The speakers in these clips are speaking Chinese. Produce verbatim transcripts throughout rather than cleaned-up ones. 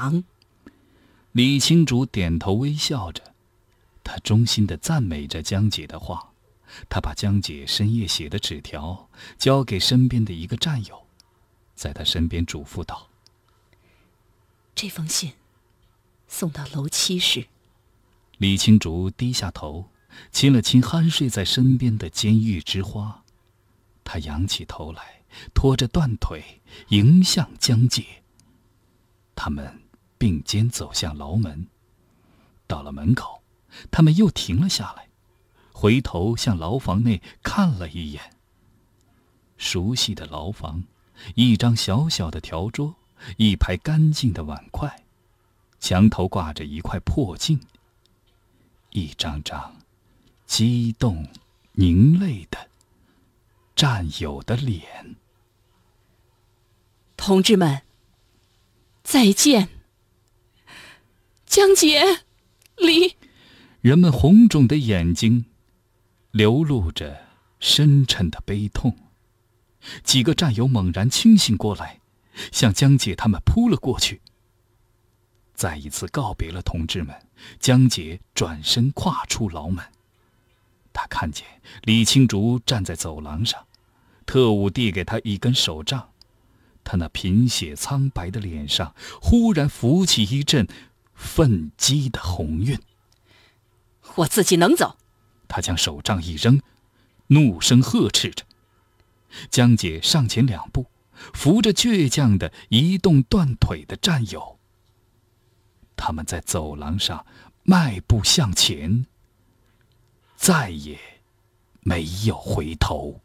党。 李清竹点头微笑着，他衷心地赞美着江姐的话。他把江姐深夜写的纸条交给身边的一个战友，在他身边嘱咐道： 这封信送到楼七时。 李清竹低下头，亲了亲酣睡在身边的监狱之花。他仰起头来，拖着断腿迎向江姐。他们并肩走向牢门。到了门口，他们又停了下来，回头向牢房内看了一眼。熟悉的牢房，一张小小的条桌，一排干净的碗筷，墙头挂着一块破镜，一张张激动凝泪的战友的脸。 同志们，再见。江姐，李…… 人们红肿的眼睛流露着深沉的悲痛。几个战友猛然清醒过来，向江姐他们扑了过去。再一次告别了同志们，江姐转身跨出牢门。她看见李清竹站在走廊上，特务递给他一根手杖，他那贫血苍白的脸上忽然浮起一阵愤激的红晕。 我自己能走。 他将手杖一扔，怒声呵斥着。江姐上前两步，扶着倔强的移动断腿的战友。他们在走廊上迈步向前，再也没有回头。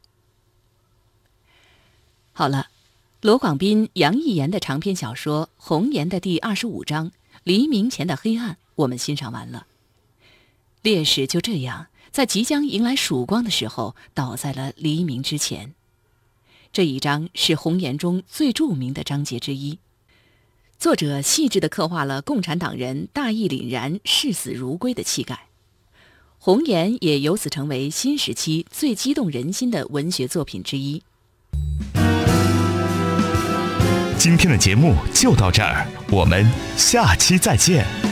好了，罗广斌、杨逸言的长篇小说《红岩》的第二十五章《黎明前的黑暗》我们欣赏完了。烈士就这样在即将迎来曙光的时候倒在了黎明之前。这一章是《红岩》中最著名的章节之一。作者细致地刻画了共产党人大义凛然、视死如归的气概，《红岩》也由此成为新时期最激动人心的文学作品之一。 今天的节目就到这儿，我们下期再见。